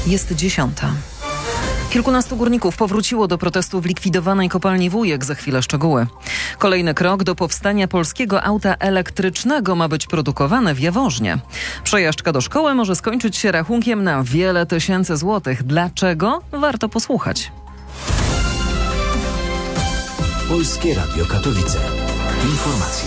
Jest 10. Kilkunastu górników powróciło do protestu w likwidowanej kopalni Wujek. Za chwilę szczegóły. Kolejny krok do powstania polskiego auta elektrycznego ma być produkowany w Jaworznie. Przejażdżka do szkoły może skończyć się rachunkiem na wiele tysięcy złotych. Dlaczego? Warto posłuchać. Polskie Radio Katowice. Informacje.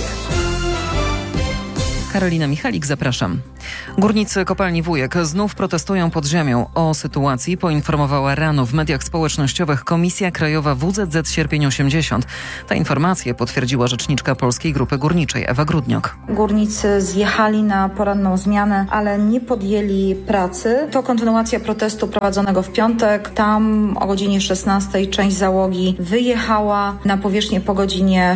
Karolina Michalik, zapraszam. Górnicy kopalni Wujek znów protestują pod ziemią. O sytuacji poinformowała rano w mediach społecznościowych Komisja Krajowa WZZ Sierpień 80. Ta informację potwierdziła rzeczniczka Polskiej Grupy Górniczej Ewa Grudniok. Górnicy zjechali na poranną zmianę, ale nie podjęli pracy. To kontynuacja protestu prowadzonego w piątek. Tam o godzinie 16 część załogi wyjechała na powierzchnię po godzinie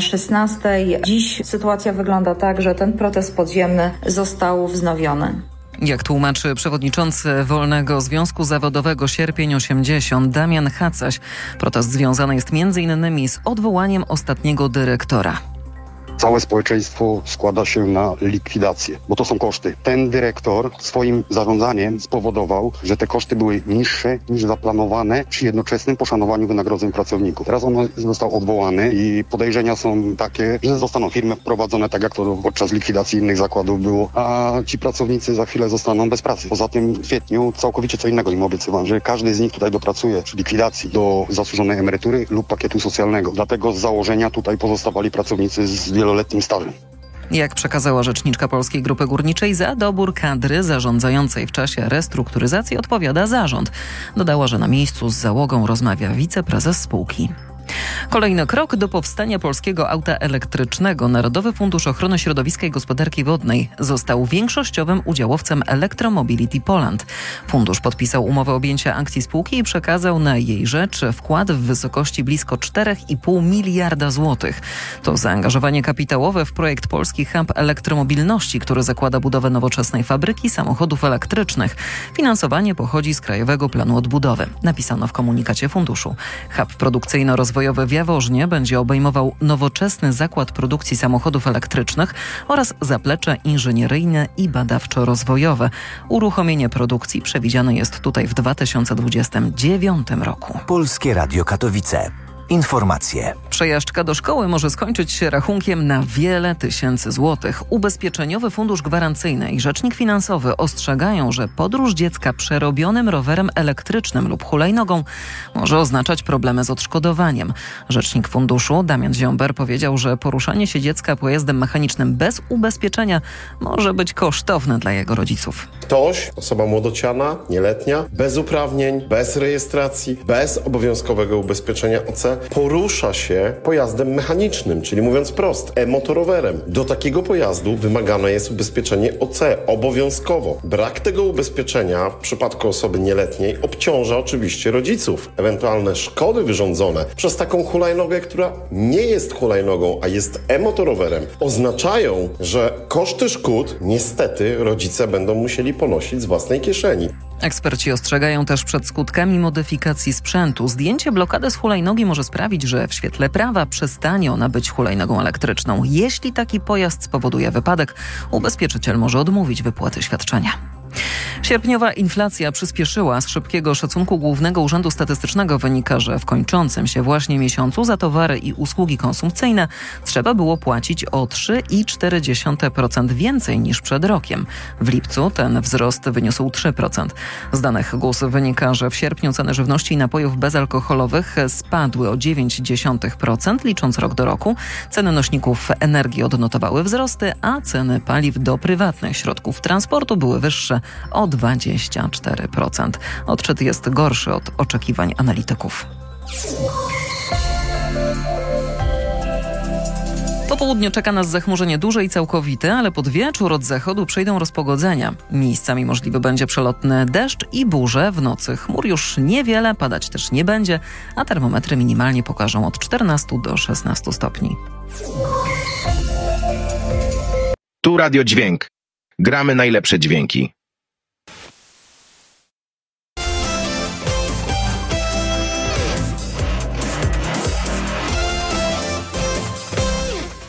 16. Dziś sytuacja wygląda tak, że ten protest podziemny został wznowiony. Jak tłumaczy przewodniczący Wolnego Związku Zawodowego Sierpień 80 Damian Hacaś, protest związany jest m.in. z odwołaniem ostatniego dyrektora. Całe społeczeństwo składa się na likwidację, bo to są koszty. Ten dyrektor swoim zarządzaniem spowodował, że te koszty były niższe niż zaplanowane przy jednoczesnym poszanowaniu wynagrodzeń pracowników. Teraz on został odwołany i podejrzenia są takie, że zostaną firmy wprowadzone tak, jak to podczas likwidacji innych zakładów było, a ci pracownicy za chwilę zostaną bez pracy. Poza tym w kwietniu całkowicie co innego im obiecywano, że każdy z nich tutaj dopracuje przy likwidacji do zasłużonej emerytury lub pakietu socjalnego. Dlatego z założenia tutaj pozostawali pracownicy z wieloletnim stażem. Jak przekazała rzeczniczka Polskiej Grupy Górniczej, za dobór kadry zarządzającej w czasie restrukturyzacji odpowiada zarząd. Dodała, że na miejscu z załogą rozmawia wiceprezes spółki. Kolejny krok do powstania polskiego auta elektrycznego. Narodowy Fundusz Ochrony Środowiska i Gospodarki Wodnej został większościowym udziałowcem Electromobility Poland. Fundusz podpisał umowę objęcia akcji spółki i przekazał na jej rzecz wkład w wysokości blisko 4,5 miliarda złotych. To zaangażowanie kapitałowe w projekt Polski Hub Elektromobilności, który zakłada budowę nowoczesnej fabryki samochodów elektrycznych. Finansowanie pochodzi z Krajowego Planu Odbudowy, napisano w komunikacie funduszu. Hub produkcyjno-rozwojowy w Jaworznie będzie obejmował nowoczesny zakład produkcji samochodów elektrycznych oraz zaplecze inżynieryjne i badawczo-rozwojowe. Uruchomienie produkcji przewidziane jest tutaj w 2029 roku. Polskie Radio Katowice. Informacje. Przejażdżka do szkoły może skończyć się rachunkiem na wiele tysięcy złotych. Ubezpieczeniowy Fundusz Gwarancyjny i Rzecznik Finansowy ostrzegają, że podróż dziecka przerobionym rowerem elektrycznym lub hulajnogą może oznaczać problemy z odszkodowaniem. Rzecznik funduszu Damian Ziąber powiedział, że poruszanie się dziecka pojazdem mechanicznym bez ubezpieczenia może być kosztowne dla jego rodziców. Ktoś, osoba młodociana, nieletnia, bez uprawnień, bez rejestracji, bez obowiązkowego ubezpieczenia OC, porusza się pojazdem mechanicznym, czyli mówiąc prost, e-motorowerem. Do takiego pojazdu wymagane jest ubezpieczenie OC obowiązkowo. Brak tego ubezpieczenia w przypadku osoby nieletniej obciąża oczywiście rodziców. Ewentualne szkody wyrządzone przez taką hulajnogę, która nie jest hulajnogą, a jest e-motorowerem, oznaczają, że koszty szkód niestety rodzice będą musieli ponosić z własnej kieszeni. Eksperci ostrzegają też przed skutkami modyfikacji sprzętu. Zdjęcie blokady z hulajnogi może sprawić, że w świetle prawa przestanie ona być hulajnogą elektryczną. Jeśli taki pojazd spowoduje wypadek, ubezpieczyciel może odmówić wypłaty świadczenia. Sierpniowa inflacja przyspieszyła. Z szybkiego szacunku Głównego Urzędu Statystycznego wynika, że w kończącym się właśnie miesiącu za towary i usługi konsumpcyjne trzeba było płacić o 3,4% więcej niż przed rokiem. W lipcu ten wzrost wyniósł 3%. Z danych GUS wynika, że w sierpniu ceny żywności i napojów bezalkoholowych spadły o 0,9%, licząc rok do roku. Ceny nośników energii odnotowały wzrosty, a ceny paliw do prywatnych środków transportu były wyższe o 24%. Odczyt jest gorszy od oczekiwań analityków. Po południu czeka nas zachmurzenie duże i całkowite, ale pod wieczór od zachodu przyjdą rozpogodzenia. Miejscami możliwy będzie przelotny deszcz i burze. W nocy chmur już niewiele, padać też nie będzie, a termometry minimalnie pokażą od 14 do 16 stopni. Tu Radio Dźwięk. Gramy najlepsze dźwięki.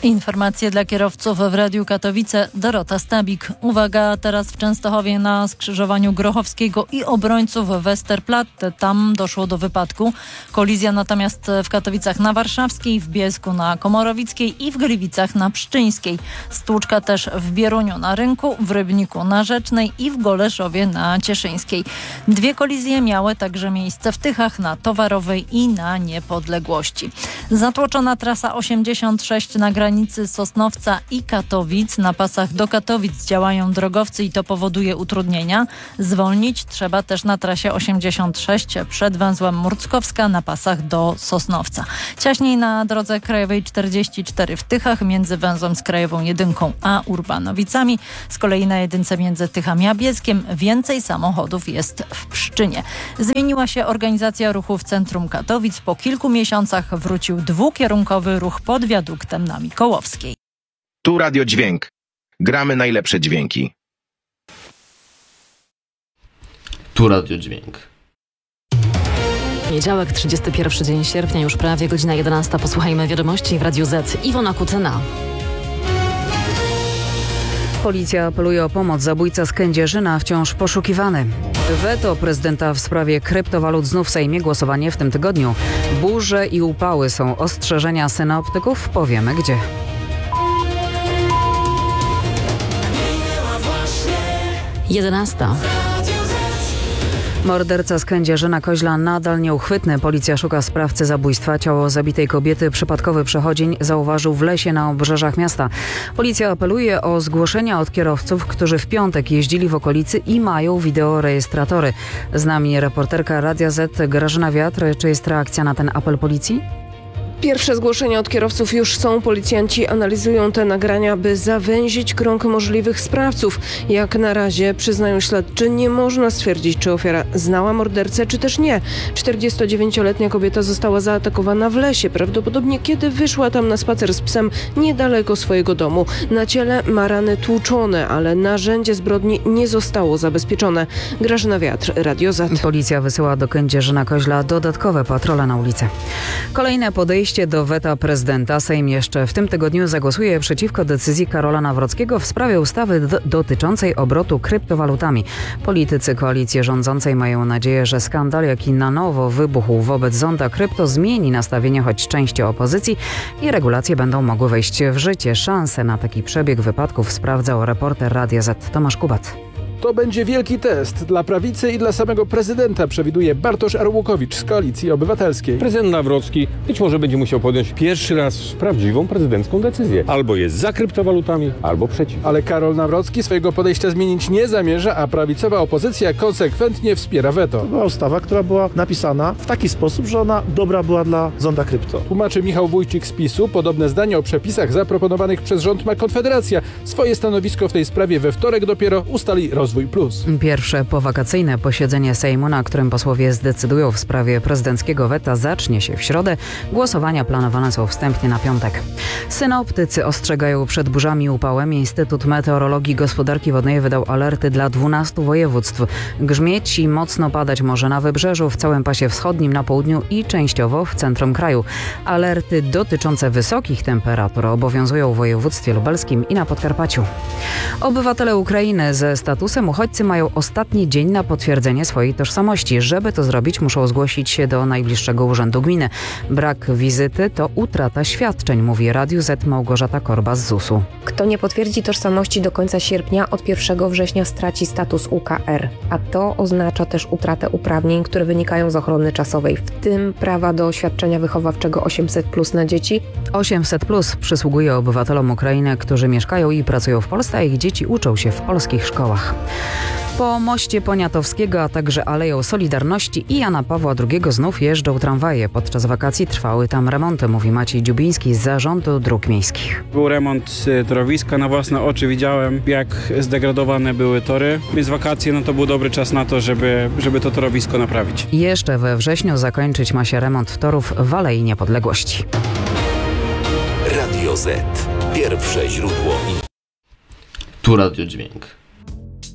Informacje dla kierowców w Radiu Katowice. Dorota Stabik. Uwaga, teraz w Częstochowie na skrzyżowaniu Grochowskiego i Obrońców Westerplatte. Tam doszło do wypadku. Kolizja natomiast w Katowicach na Warszawskiej, w Bielsku na Komorowickiej i w Gliwicach na Pszczyńskiej. Stłuczka też w Bieruniu na Rynku, w Rybniku na Rzecznej i w Goleszowie na Cieszyńskiej. 2 kolizje miały także miejsce w Tychach na Towarowej i na Niepodległości. Zatłoczona trasa 86 na granicy Sosnowca i Katowic. Na pasach do Katowic działają drogowcy i to powoduje utrudnienia. Zwolnić trzeba też na trasie 86 przed węzłem Murckowska na pasach do Sosnowca. Ciaśniej na drodze krajowej 44 w Tychach między węzłem z krajową 1 a Urbanowicami. Z kolei na jedynce między Tychami a Bielskiem więcej samochodów jest w Pszczynie. Zmieniła się organizacja ruchu w centrum Katowic. Po kilku miesiącach wrócił 2-kierunkowy ruch pod wiaduktem na Mikołowskiej. Tu Radio Dźwięk. Gramy najlepsze dźwięki. Tu Radio Dźwięk. Poniedziałek, 31 dzień sierpnia, już prawie godzina 11. Posłuchajmy wiadomości w Radiu Z. Iwona Kucena. Policja apeluje o pomoc. Zabójca z Kędzierzyna wciąż poszukiwany. Weto prezydenta w sprawie kryptowalut znów w Sejmie. Głosowanie w tym tygodniu. Burze i upały są ostrzeżenia synoptyków. Powiemy gdzie. Jedenasta. Morderca z Kędzierzyna Koźla nadal nieuchwytny. Policja szuka sprawcy zabójstwa. Ciało zabitej kobiety przypadkowy przechodzień zauważył w lesie na obrzeżach miasta. Policja apeluje o zgłoszenia od kierowców, którzy w piątek jeździli w okolicy i mają wideorejestratory. Z nami reporterka Radia Z Grażyna Wiatr. Czy jest reakcja na ten apel policji? Pierwsze zgłoszenia od kierowców już są. Policjanci analizują te nagrania, by zawęzić krąg możliwych sprawców. Jak na razie, przyznają śledczy, nie można stwierdzić, czy ofiara znała mordercę, czy też nie. 49-letnia kobieta została zaatakowana w lesie, prawdopodobnie kiedy wyszła tam na spacer z psem niedaleko swojego domu. Na ciele ma rany tłuczone, ale narzędzie zbrodni nie zostało zabezpieczone. Grażyna Wiatr, Radio Z. Policja wysyła do Kędzierzyna Koźla dodatkowe patrole na ulicę. Kolejne podejście do weta prezydenta. Sejm jeszcze w tym tygodniu zagłosuje przeciwko decyzji Karola Nawrockiego w sprawie ustawy dotyczącej obrotu kryptowalutami. Politycy koalicji rządzącej mają nadzieję, że skandal, jaki na nowo wybuchł wobec zonda krypto, zmieni nastawienie choć części opozycji i regulacje będą mogły wejść w życie. Szanse na taki przebieg wypadków sprawdzał reporter Radia Z Tomasz Kubat. To będzie wielki test dla prawicy i dla samego prezydenta, przewiduje Bartosz Arłukowicz z Koalicji Obywatelskiej. Prezydent Nawrocki być może będzie musiał podjąć pierwszy raz prawdziwą prezydencką decyzję. Albo jest za kryptowalutami, albo przeciw. Ale Karol Nawrocki swojego podejścia zmienić nie zamierza, a prawicowa opozycja konsekwentnie wspiera weto. To była ustawa, która była napisana w taki sposób, że ona dobra była dla zonda krypto. Tłumaczy Michał Wójcik z PiS-u. Podobne zdanie o przepisach zaproponowanych przez rząd ma Konfederacja. Swoje stanowisko w tej sprawie we wtorek dopiero ustali Rozwój Plus. Pierwsze powakacyjne posiedzenie Sejmu, na którym posłowie zdecydują w sprawie prezydenckiego weta, zacznie się w środę. Głosowania planowane są wstępnie na piątek. Synoptycy ostrzegają przed burzami i upałem. Instytut Meteorologii i Gospodarki Wodnej wydał alerty dla 12 województw. Grzmieć i mocno padać może na wybrzeżu, w całym pasie wschodnim, na południu i częściowo w centrum kraju. Alerty dotyczące wysokich temperatur obowiązują w województwie lubelskim i na Podkarpaciu. Obywatele Ukrainy ze statusem uchodźcy mają ostatni dzień na potwierdzenie swojej tożsamości. Żeby to zrobić, muszą zgłosić się do najbliższego urzędu gminy. Brak wizyty to utrata świadczeń, mówi Radiu Z Małgorzata Korba z ZUS-u. Kto nie potwierdzi tożsamości do końca sierpnia, od 1 września straci status UKR, a to oznacza też utratę uprawnień, które wynikają z ochrony czasowej, w tym prawa do świadczenia wychowawczego 800+ na dzieci. 800+ przysługuje obywatelom Ukrainy, którzy mieszkają i pracują w Polsce, a ich dzieci uczą się w polskich szkołach. Po moście Poniatowskiego, a także Aleją Solidarności i Jana Pawła II znów jeżdżą tramwaje. Podczas wakacji trwały tam remonty, mówi Maciej Dziubiński z Zarządu Dróg Miejskich. Był remont torowiska, na własne oczy widziałem, jak zdegradowane były tory. Więc wakacje to był dobry czas na to, żeby to torowisko naprawić. Jeszcze we wrześniu zakończyć ma się remont torów w Alei Niepodległości. Radio Z. Pierwsze źródło. Tu Radio Dźwięk.